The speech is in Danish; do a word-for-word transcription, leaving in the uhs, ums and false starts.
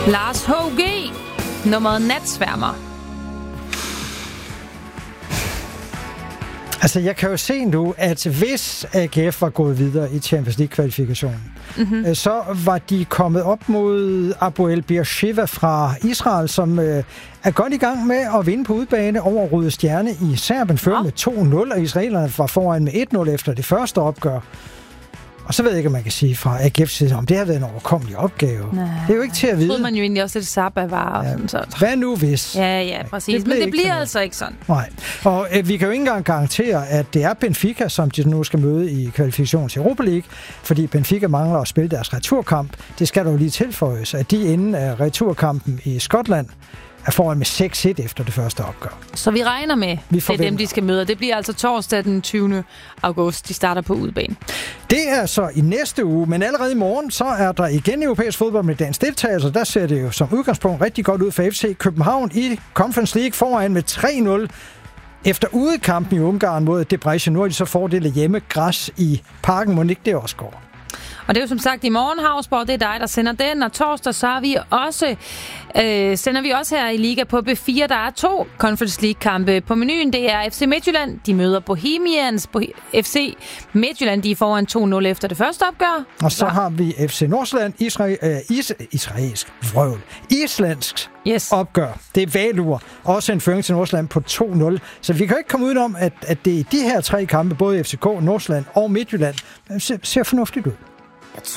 Lars H G, nummeret Natsværmer. Altså, jeg kan jo se nu, at hvis A G F var gået videre i Champions League-kvalifikationen, mm-hmm. så var de kommet op mod Hapoel Beersheva fra Israel, som øh, er godt i gang med at vinde på udebane over Røde Stjerne i Serbien, før ja. med to nul, og israelerne var foran med et nul efter det første opgør. Og så ved jeg ikke, om man kan sige fra A G F's side, om det har været en overkommelig opgave. Nej. Det er jo ikke til at vide. Det troede man jo egentlig også, at Sabah var. Og ja. sådan, så. Hvad nu hvis? Ja, ja, præcis. Det Men det bliver altså ikke sådan. Nej. Og øh, vi kan jo ikke engang garantere, at det er Benfica, som de nu skal møde i kvalifikationen til Europa League, fordi Benfica mangler at spille deres returkamp. Det skal dog lige tilføjes, at de inden af returkampen i Skotland er foran med seks et efter det første opgør. Så vi regner med, vi det er dem, de skal møde. Det bliver altså torsdag den tyvende august. De starter på udebane. Det er så i næste uge, men allerede i morgen, så er der igen europæisk fodbold med dansk deltagelse. Der ser det jo som udgangspunkt rigtig godt ud for F C København i Conference League foran med tre nul. Efter udekampen i Ungarn mod Debrecen, nu har de så fordelt hjemme græs i Parken. Må ikke det også går? Og det er jo som sagt i morgen, Havsborg, det er dig, der sender den, og torsdag så er vi også, øh, sender vi også her i Liga på B fire. Der er to Conference League-kampe på menuen. Det er F C Midtjylland, de møder Bohemians. F C Midtjylland, de er foran to nul efter det første opgør. Og så har vi F C Nordsjælland, Israel, øh, is, israelsk vrøvl, islandsk yes. opgør. Det er Valur, også en føring til Nordsjælland på to nul. Så vi kan ikke komme udenom, at, at det er de her tre kampe, både F C K, Nordsjælland og Midtjylland, ser, ser fornuftigt ud.